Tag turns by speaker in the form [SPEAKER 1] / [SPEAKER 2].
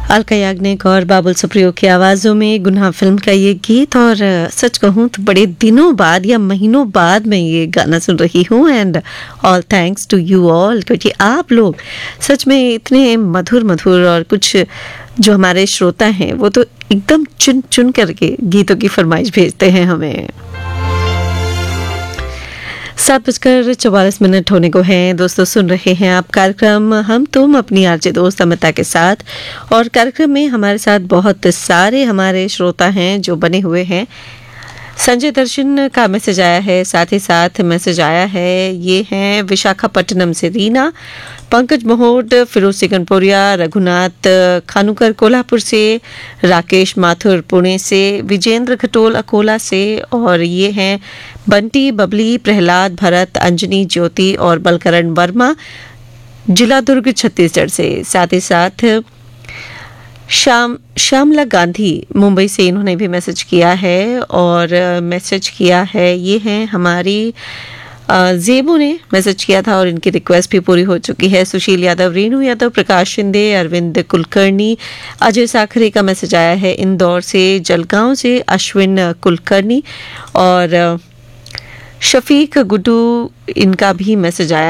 [SPEAKER 1] अलका याग्निक और बाबुल सुप्रियो की आवाज़ों में गुनाह फिल्म का ये गीत। और सच कहूँ तो बड़े दिनों बाद या महीनों बाद मैं ये गाना सुन रही हूँ। And all thanks to you all, क्योंकि आप लोग सच में इतने मधुर मधुर, और कुछ जो हमारे श्रोता हैं वो तो एकदम चुन चुन करके गीतों की फरमाइश भेजते हैं हमें। 7:44 होने को हैं। दोस्तों, सुन रहे हैं आप कार्यक्रम हम तुम अपनी आरजे दोस्त अमिता के साथ। और कार्यक्रम में हमारे साथ बहुत सारे हमारे श्रोता हैं जो बने हुए हैं। संजय दर्शन का मैसेज आया है, साथ ही साथ मैसेज आया है, ये हैं विशाखापट्टनम से रीना, पंकज महोट, फिरोज सिकनपुरिया, रघुनाथ खानूकर कोल्हापुर से, राकेश माथुर पुणे से, विजेंद्र खटोल अकोला से, और ये हैं बंटी, बबली, प्रहलाद, भरत, अंजनी, ज्योति और बलकरण वर्मा, जिला दुर्ग छत्तीसगढ़ से। साथ ही साथ श्यामला गांधी मुंबई से, इन्होंने भी मैसेज किया है। और मैसेज किया है, ये हैं हमारी जेबू ने मैसेज किया था और इनकी रिक्वेस्ट भी पूरी हो चुकी है। सुशील यादव, रेणु यादव, प्रकाश शिंदे, अरविंद कुलकर्णी, अजय साखरे का मैसेज आया है इंदौर से, जलगांव से अश्विन कुलकर्णी और शफीक गुड्डू, इनका भी मैसेज आया